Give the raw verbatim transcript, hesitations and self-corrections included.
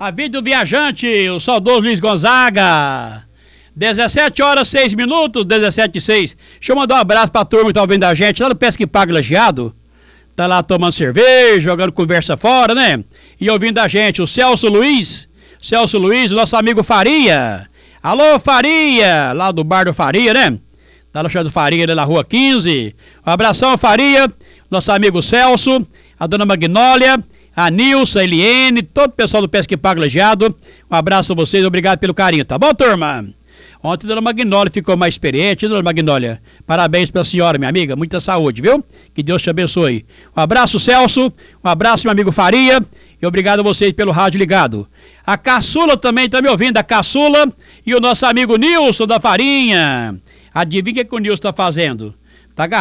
A vida do viajante, o saudoso Luiz Gonzaga. dezessete horas, seis minutos, dezessete e seis. Deixa eu mandar um abraço pra turma que tá ouvindo a gente lá no Pesca e Paga Lajeado. Tá lá tomando cerveja, jogando conversa fora, né? E ouvindo a gente, o Celso Luiz. Celso Luiz, o nosso amigo Faria. Alô, Faria, lá do bar do Faria, né? Tá no chão do Faria, ali na rua quinze. Um abração, Faria. Nosso amigo Celso, a dona Magnólia, a Nilson, a Eliene, todo o pessoal do Pesca e Paga Lajeado. Um abraço a vocês, obrigado pelo carinho, tá bom, turma? Ontem a dona Magnólia ficou mais experiente, dona Magnólia. Parabéns pra senhora, minha amiga, muita saúde, viu? Que Deus te abençoe. Um abraço, Celso, um abraço, meu amigo Faria, e obrigado a vocês pelo rádio ligado. A Caçula também tá me ouvindo, a Caçula e o nosso amigo Nilson da Farinha. Adivinha o que o Nilson tá fazendo?